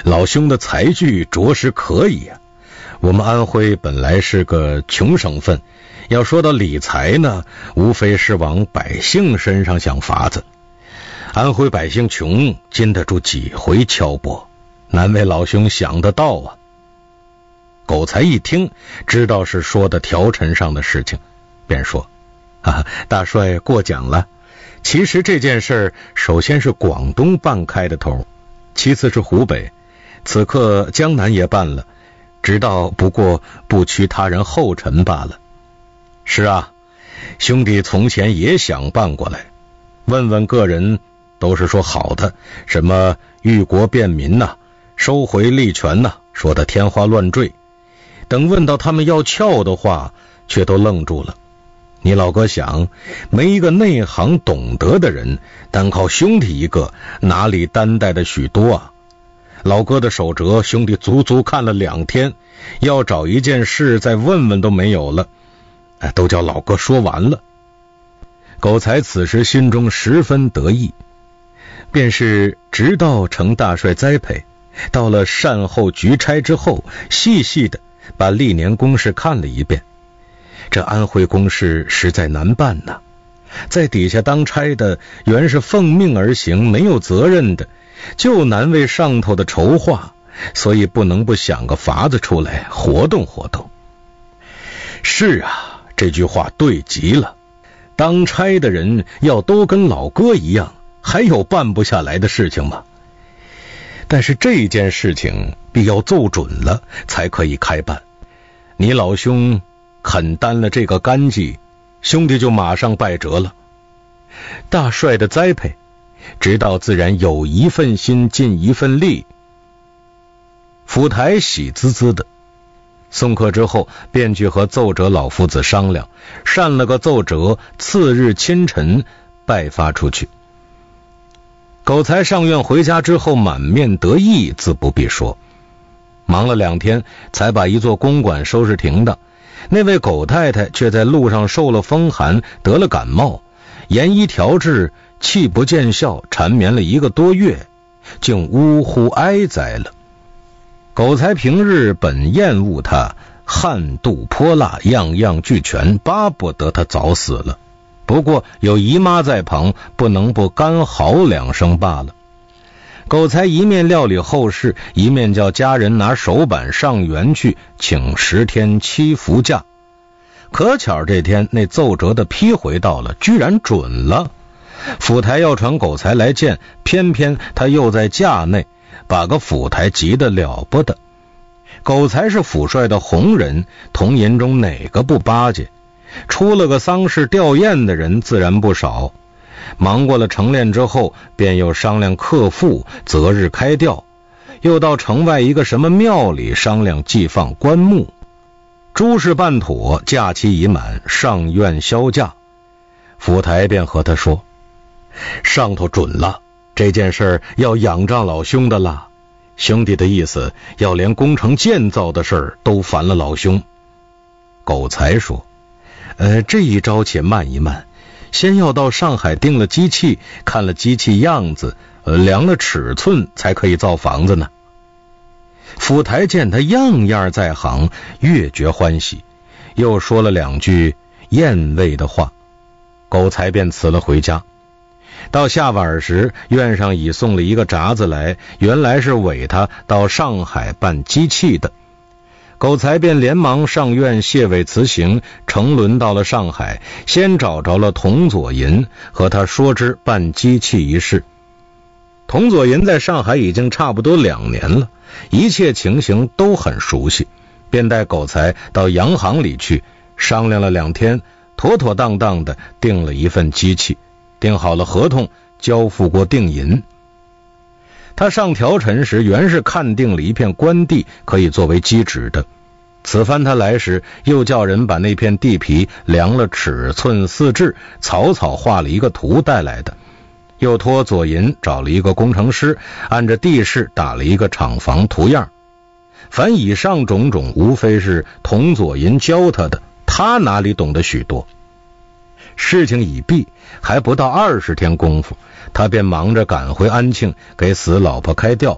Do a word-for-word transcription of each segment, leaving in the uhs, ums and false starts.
老兄的才具着实可以啊。我们安徽本来是个穷省份，要说到理财呢，无非是往百姓身上想法子。安徽百姓穷，经得住几回敲钵，难为老兄想得到啊。狗才一听，知道是说的条陈上的事情，便说：啊，大帅过奖了。其实这件事首先是广东办开的头，其次是湖北，此刻江南也办了，直到不过不屈他人后尘罢了。是啊，兄弟从前也想办过来，问问个人都是说好的，什么欲国便民呐、啊，收回利权呐、啊，说的天花乱坠。等问到他们要撬的话，却都愣住了。你老哥想，没一个内行懂得的人，单靠兄弟一个，哪里担待的许多啊？老哥的手折，兄弟足足看了两天，要找一件事再问问都没有了，哎，都叫老哥说完了。狗才此时心中十分得意，便是直到承大帅栽培，到了善后局差之后，细细的把历年公事看了一遍。这安徽公事实在难办呐，在底下当差的原是奉命而行，没有责任的，就难为上头的筹划，所以不能不想个法子出来活动活动。是啊，这句话对极了，当差的人要都跟老哥一样，还有办不下来的事情吗？但是这件事情必要奏准了才可以开办，你老兄肯担了这个干系，兄弟就马上拜折了。大帅的栽培，知道自然有一份心尽一份力。府台喜滋滋的，送客之后便去和奏折老夫子商量，善了个奏折，次日清晨拜发出去。狗才上院回家之后满面得意，自不必说，忙了两天才把一座公馆收拾停当。那位狗太太却在路上受了风寒，得了感冒，研医调治，气不见效，缠绵了一个多月，竟呜呼哀哉了。狗才平日本厌恶他，悍妒泼辣，样样俱全，巴不得他早死了。不过有姨妈在旁，不能不干嚎两声罢了。狗才一面料理后事，一面叫家人拿手板上园去请十天七伏假。可巧这天那奏折的批回到了，居然准了。府台要传狗才来见，偏偏他又在假内，把个府台急得了不得。狗才是府帅的红人，同营中哪个不巴结？出了个丧事吊唁的人自然不少。忙过了晨练之后，便又商量克父，择日开吊，又到城外一个什么庙里商量祭放棺木。诸事办妥，假期已满，上院销假。府台便和他说，上头准了，这件事要仰仗老兄的啦。兄弟的意思，要连工程建造的事都烦了老兄。狗才说，呃，这一招且慢一慢，先要到上海订了机器，看了机器样子，呃，量了尺寸，才可以造房子呢。府台见他样样在行，越觉欢喜，又说了两句厌味的话，狗才便辞了回家。到下晚时，院上已送了一个札子来，原来是委他到上海办机器的。狗才便连忙上院谢委辞行，乘轮到了上海，先找着了童佐银，和他说之办机器一事。童佐银在上海已经差不多两年了，一切情形都很熟悉，便带狗才到洋行里去商量了两天，妥妥当当的订了一份机器，订好了合同，交付过定银。他上条陈时原是看定了一片官地，可以作为基址的。此番他来时，又叫人把那片地皮量了尺寸四至，草草画了一个图带来的。又托左银找了一个工程师，按着地势打了一个厂房图样。凡以上种种，无非是童左银教他的，他哪里懂得许多。事情已毕，还不到二十天功夫，他便忙着赶回安庆给死老婆开吊。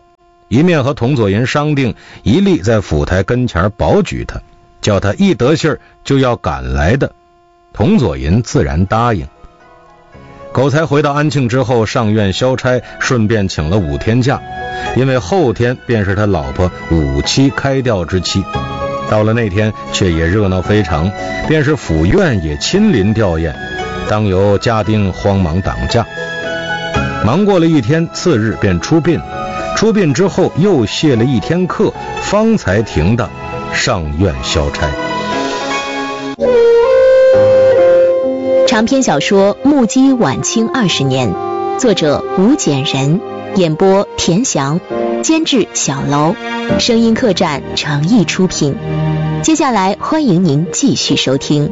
一面和童佐银商定，一力在府台跟前保举他，叫他一得信儿就要赶来的。童佐银自然答应。狗才回到安庆之后，上院消差，顺便请了五天假，因为后天便是他老婆五七开吊之期。到了那天却也热闹非常，便是府院也亲临吊唁，当由家丁慌忙挡驾。忙过了一天，次日便出殡，出殡之后又谢了一天课，方才停当上院消差。 长篇小说《目击晚清二十年》，作者吴简人，演播田翔，监制小楼，声音客栈诚意出品。接下来欢迎您继续收听。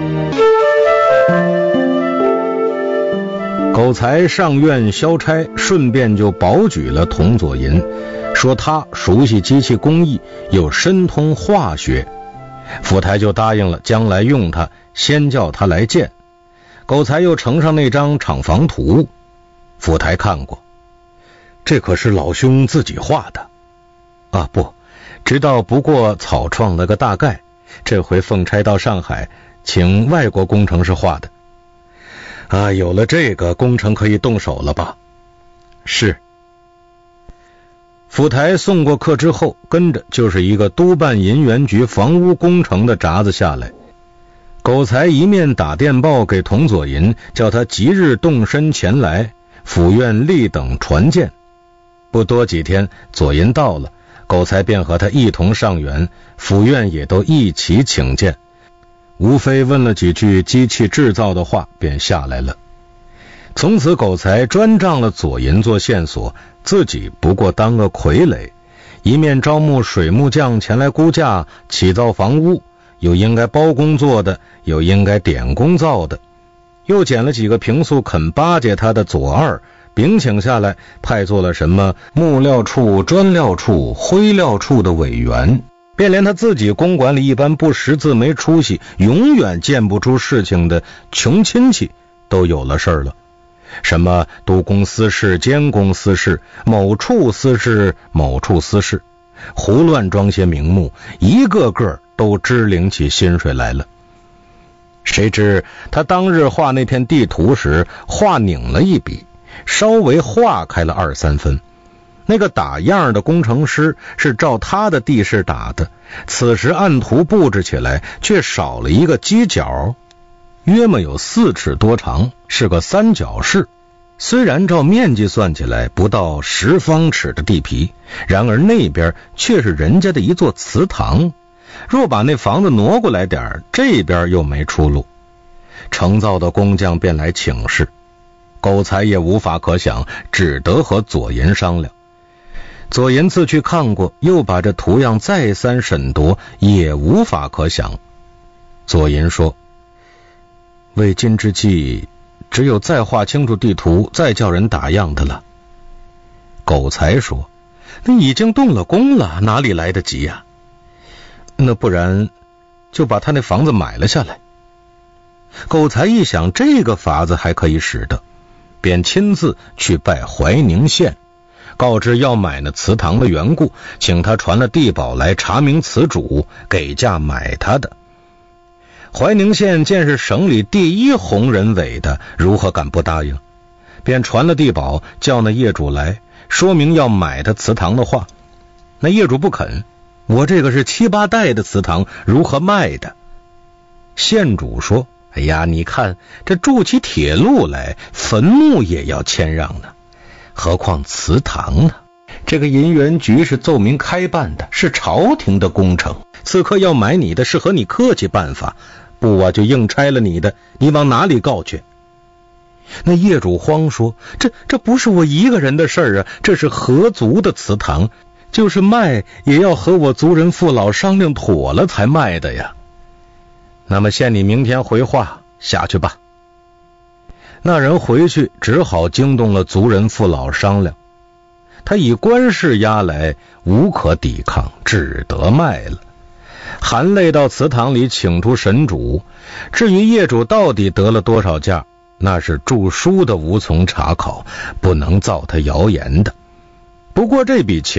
狗才上院消差，顺便就保举了童佐银，说他熟悉机器工艺，又深通化学，府台就答应了将来用他，先叫他来见。狗才又呈上那张厂房图，府台看过，这可是老兄自己画的啊？不，直到不过草创了个大概，这回奉差到上海，请外国工程师画的啊。有了这个，工程可以动手了吧？是。府台送过客之后，跟着就是一个督办银元局房屋工程的札子下来。狗才一面打电报给童佐银，叫他即日动身前来，府院立等传见。不多几天，佐银到了，狗才便和他一同上园，府院也都一起请见，无非问了几句机器制造的话，便下来了。从此狗才专仗了佐银做线索，自己不过当个傀儡，一面招募水木匠前来估价起造房屋，有应该包工做的，有应该点工造的，又捡了几个平素肯巴结他的左二，禀请下来，派做了什么木料处、砖料处、灰料处的委员，便连他自己公馆里一般不识字没出息，永远见不出事情的穷亲戚都有了事儿了。什么督工司事、监工司事、某处司事、某处司事，胡乱装些名目，一个个都支领起薪水来了。谁知他当日画那片地图时，画拧了一笔，稍微画开了二三分。那个打样的工程师是照他的地势打的，此时按图布置起来却少了一个犄角，约莫有四尺多长，是个三角式。虽然照面积算起来不到十方尺的地皮，然而那边却是人家的一座祠堂，若把那房子挪过来点，这边又没出路。承造的工匠便来请示，狗才也无法可想，只得和左银商量。左银自去看过，又把这图样再三审夺，也无法可想。左银说，为今之计，只有再画清楚地图，再叫人打样的了。狗才说，那已经动了工了，哪里来得及呀、啊？那不然就把他那房子买了下来。狗才一想，这个法子还可以使的，便亲自去拜怀宁县，告知要买那祠堂的缘故，请他传了地保来查明祠主，给价买他的。怀宁县见是省里第一红人委的，如何敢不答应？便传了地保，叫那业主来说明要买他祠堂的话。那业主不肯，我这个是七八代的祠堂，如何卖的？县主说，哎呀，你看这筑起铁路来，坟墓也要谦让呢，何况祠堂呢？这个银元局是奏明开办的，是朝廷的工程，此刻要买你的是和你客气办法，不啊就硬拆了你的，你往哪里告去？那业主慌说，这这不是我一个人的事儿啊，这是合族的祠堂，就是卖也要和我族人父老商量妥了才卖的呀。那么限你明天回话，下去吧。那人回去只好惊动了族人父老商量，他以官事压来，无可抵抗，只得卖了。含泪到祠堂里请出神主，至于业主到底得了多少价，那是著书的无从查考，不能造他谣言的。不过这笔钱